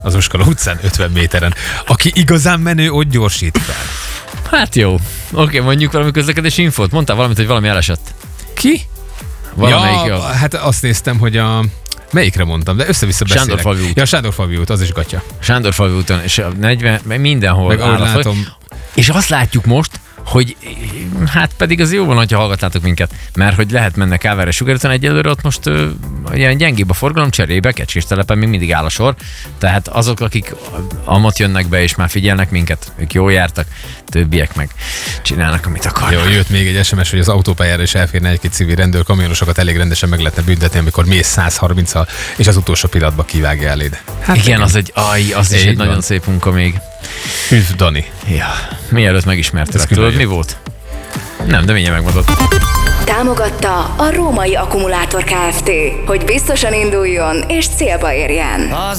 az Oskala utcán 50 méteren. Aki igazán menő, ott gyorsít fel. Hát jó. Oké, mondjuk valami közlekedési infót. Mondtál valamit, hogy valami elesett. Ki? Valamelyik Hát azt néztem, hogy melyikre mondtam, de össze-vissza beszélek. Sándorfalvi út. Ja, Sándorfalvi út, az is gatya. Sándorfalvi úton, és a 40, mindenhol Meg ahogy áll a foly. látom, És azt látjuk most, hogy hát pedig az jó van, hogyha hallgatnátok minket, mert hogy lehet mennek Kávára Sugárúton, egyelőre ott most ilyen gyengébb a forgalom, cserébe, Kecskéstelepen még mindig áll a sor, tehát azok, akik amott jönnek be és már figyelnek minket, ők jól jártak, többiek meg csinálnak, amit akarnak. jó, jött még egy SMS, hogy az autópályára is elférne egy-két civil rendőr, kamionosokat elég rendesen meg lehetne büntetni, amikor mész 130-al, és az utolsó pillanatban kivágja eléd. Hát igen, az is egy nagyon szép munka még. Üdv, Dani. Ja, mielőtt megismertelek, tudod mi volt? Nem, de mindjárt megmondod. Támogatta a Római Akkumulátor Kft., hogy biztosan induljon és célba érjen.